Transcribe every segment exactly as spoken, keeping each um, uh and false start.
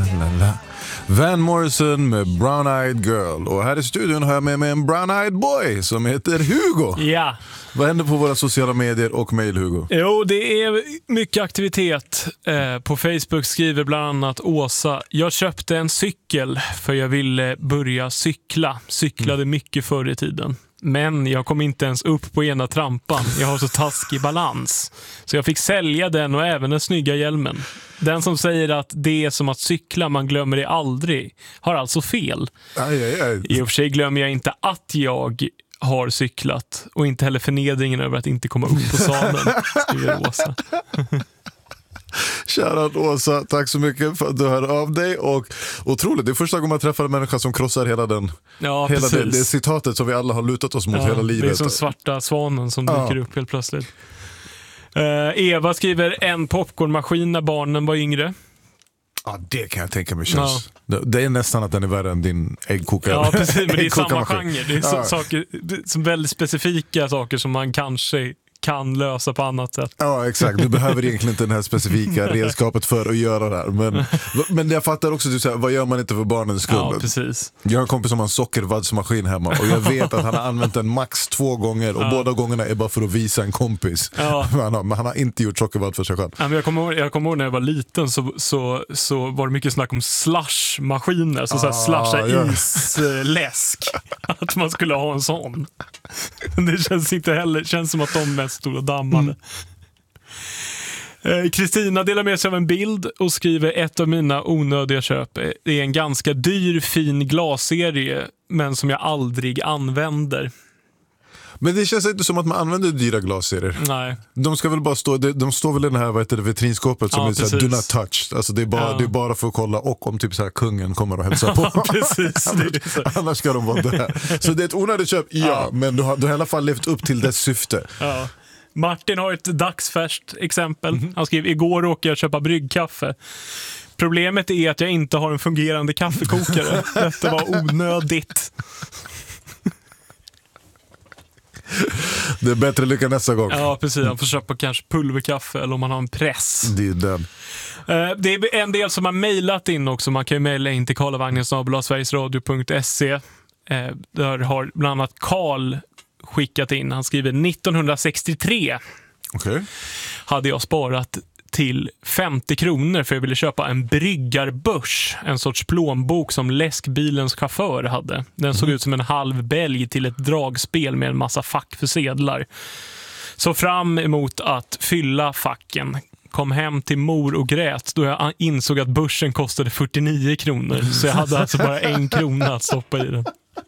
la, la. Van Morrison med Brown Eyed Girl. Och här i studion har jag med mig en Brown Eyed Boy som heter Hugo. Ja. Vad händer på våra sociala medier och mejl, Hugo? Jo, det är mycket aktivitet. Eh, på Facebook skriver bland annat Åsa: jag köpte en cykel för jag ville börja cykla. Cyklade mm. mycket förr i tiden. Men jag kom inte ens upp på ena trampan. Jag har så taskig balans. Så jag fick sälja den och även den snygga hjälmen. Den som säger att det är som att cykla, man glömmer det aldrig, har alltså fel. Aj, aj, aj. I och för sig glömmer jag inte att jag har cyklat. Och inte heller förnedringen över att inte komma upp på sadeln, skriver Åsa. Shoutout Åsa, tack så mycket för att du hör av dig. Och otroligt, det är första gången man träffar en människa som krossar hela den ja, hela det, det citatet som vi alla har lutat oss mot ja, hela livet. Det är som svarta svanen som ja. dyker upp helt plötsligt. uh, Eva skriver: en popcornmaskin när barnen var yngre. Ja, det kan jag tänka mig känns. Ja. Det är nästan att den är värre än din äggkokare. Ja, precis, men det är samma genre. Det är så, ja. saker, som väldigt specifika saker som man kanske kan lösa på annat sätt. Ja, exakt. Du behöver egentligen inte den här specifika redskapet för att göra det här. Men, men jag fattar också, du säger, vad gör man inte för barnens skull? Ja, precis. Jag har en kompis som har en sockervaddsmaskin hemma och jag vet att han har använt den max två gånger och ja. båda gångerna är bara för att visa en kompis. Ja. Men, han har, men han har inte gjort sockervadd för sig själv. Ja, men jag kommer ihåg, jag kommer ihåg när jag var liten så, så, så var det mycket snack om slushmaskiner. Så, ah, så här slasha ja. isläsk. Att man skulle ha en sån. Det känns inte heller, känns som att de mest stora dammade. Kristina mm. delar med sig av en bild och skriver: ett av mina onödiga köp. Det är en ganska dyr, fin glasserie, men som jag aldrig använder. Men det känns inte som att man använder dyra glasserier. Nej. De ska väl bara stå, de, de står väl i det här, vad heter det, vitrinskåpet som ja, är såhär, do not touch. Alltså det är bara, ja. det är bara för att kolla och om typ så här kungen kommer och hälsar på. Ja, precis. annars, annars ska de vara där. Så det är ett onödigt köp, ja, ja. men du har, du har i alla fall levt upp till dess syfte. Ja. Martin har ett dagsfärskt exempel. Mm-hmm. Han skrev: igår råkade jag köpa bryggkaffe. Problemet är att jag inte har en fungerande kaffekokare. Detta var onödigt. Det är bättre lycka nästa gång. Ja, precis. Han får köpa kanske pulverkaffe eller om man har en press. Det är den. Det är en del som har mejlat in också. Man kan ju mejla in till karlavagnen snabel-a sverigesradio punkt se. Där har bland annat Karl skickat in. Han skriver: nittonhundrasextiotre okay. hade jag sparat till femtio kronor för jag ville köpa en bryggarbörs, en sorts plånbok som läskbilens chaufför hade. Den såg mm. ut som en halv bälg till ett dragspel med en massa fack för sedlar. Så fram emot att fylla facken, kom hem till mor och grät då jag insåg att börsen kostade fyrtionio kronor. Så jag hade alltså bara en krona att stoppa i den.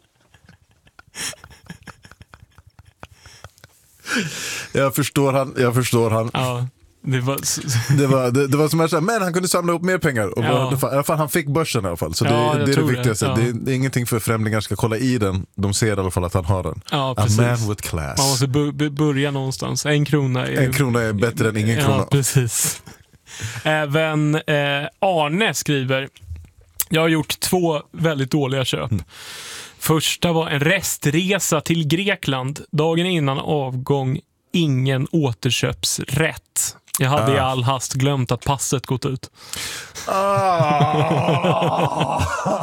Jag förstår han, jag förstår han. Ja. Det var, det, var, det, det var som jag sa, men han kunde samla upp mer pengar och ja. var, i alla fall, han fick börsen i alla fall. Så det, ja, det är det viktigaste. Det. Ja. Det, är, det är ingenting för främlingar ska kolla i den. De ser i alla fall att han har den. Ja, A man with class. Man måste bu- börja någonstans. En krona är, en krona är bättre än ingen ja, krona. Precis. Även eh, Arne skriver: jag har gjort två väldigt dåliga köp. Mm. Första var en restresa till Grekland. Dagen innan avgång, ingen återköpsrätt. Jag hade ah. i all hast glömt att passet gått ut. Ah.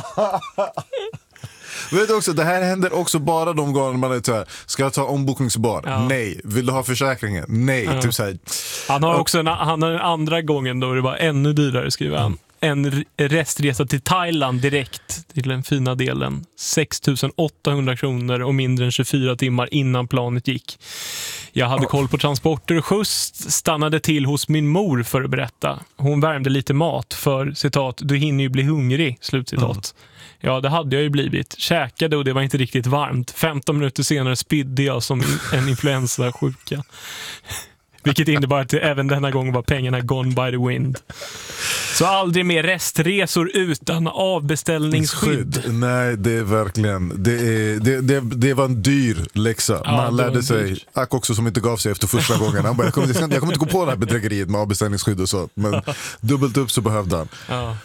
Vet du också, det här händer också bara de gånger man är så här, ska jag ta ombokningsbar? Ja. Nej. Vill du ha försäkringen? Nej. Ja. Typ så här. Han har också en, han har den andra gången då det var ännu dyrare, skriver han. Mm. En restresa till Thailand direkt till den fina delen. sex tusen åttahundra kronor och mindre än tjugofyra timmar innan planet gick. Jag hade koll på transporter och skjuts, stannade till hos min mor för att berätta. Hon värmde lite mat för, citat, du hinner ju bli hungrig, slutcitat. Mm. Ja, det hade jag ju blivit. Käkade och det var inte riktigt varmt. femton minuter senare spydde jag som en influensa-sjuka. Vilket innebar att även denna gång var pengarna gone by the wind. Så aldrig mer restresor utan avbeställningsskydd. Nej, det är verkligen det, är, det, det, det var en dyr läxa. Ja, man lärde sig, Ack också som inte gav sig efter första gången. Han bara, jag kommer, jag kommer inte gå på det här bedrägeriet med avbeställningsskydd och så. Men dubbelt upp så behövde han. Ja.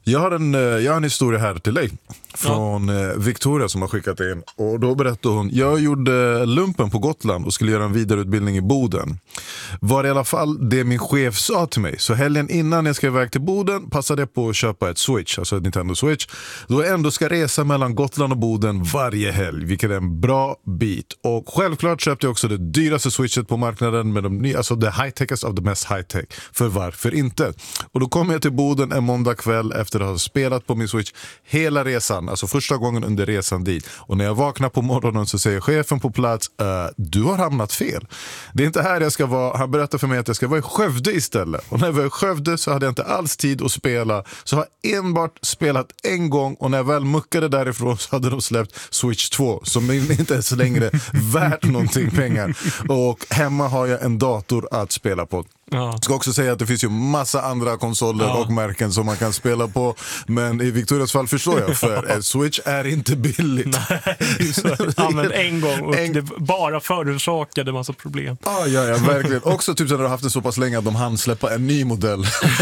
Jag har, en, jag har en historia här till dig från ja. Victoria som har skickat in. Och då berättade hon, jag gjorde lumpen på Gotland och skulle göra en vidareutbildning i Boden. Var i alla fall det min chef sa till mig. Så helgen innan jag ska iväg till Boden passade jag på att köpa ett Switch, alltså ett Nintendo Switch. Då jag ändå ska resa mellan Gotland och Boden varje helg, vilket är en bra bit. Och självklart köpte jag också det dyraste Switchet på marknaden med de nya, alltså det high-techest av det mest high-tech. För varför inte? Och då kom jag till Boden en måndag kväll efter att ha spelat på min Switch hela resan, alltså första gången under resan dit. Och när jag vaknar på morgonen så säger chefen på plats, uh, du har hamnat fel. Det är inte här jag ska vara. Han berättar för mig att jag ska vara i Skövde istället. Och när jag var i Skövde så hade jag inte alls tid att spela. Så jag har enbart spelat en gång och när jag väl muckade därifrån så hade de släppt Switch två som inte är så längre värt någonting pengar. Och hemma har jag en dator att spela på. Ja. Ska också säga att det finns ju massa andra konsoler ja. och märken som man kan spela på. Men i Victorias fall förstår jag, för Switch är inte billigt. Nej, så använd en gång och en... det bara förorsakade massa problem. Ah, ja, ja, verkligen. Också typ när du har haft det så pass länge att de hann släppa en ny modell.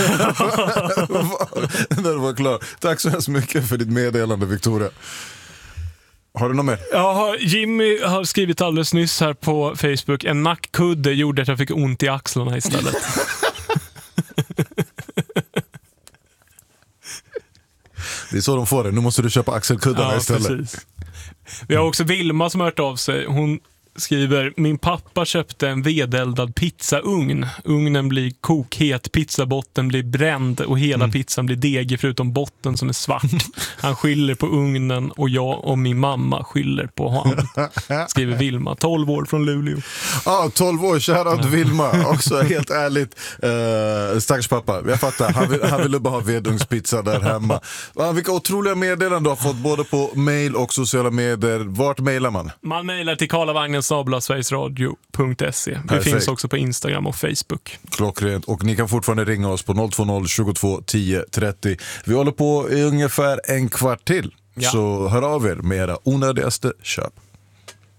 När det var klar. Tack så hemskt mycket för ditt meddelande, Victoria. Har du något mer? Ja, Jimmy har skrivit alldeles nyss här på Facebook. En nackkudde gjorde att jag fick ont i axlarna istället. Det är så de får det. Nu måste du köpa axelkuddarna ja, istället. Precis. Vi har också Vilma som har hört av sig. Hon skriver, min pappa köpte en vedeldad pizzaugn. Ugnen blir kokhet, pizzabotten blir bränd och hela mm. pizzan blir degig förutom botten som är svart. Han skyller på ugnen och jag och min mamma skyller på honom. Skriver Vilma, tolv år från Luleå. Ja, ah, tolv år, shoutout ja. Vilma. Också helt ärligt, uh, stackars pappa. Jag fattar, han, vill, han ville bara ha vedugnspizza där hemma. Ah, vilka otroliga meddelanden du har fått både på mail och sociala medier. Vart mailar man? Man mailar till karlavagnen snabel-a sverigesradio punkt se. Vi Perfekt. Finns också på Instagram och Facebook. Klockrent. Och ni kan fortfarande ringa oss på noll två noll tjugotvå tio trettio. Vi håller på i ungefär en kvart till. Ja. Så hör av er med era onödigaste köp.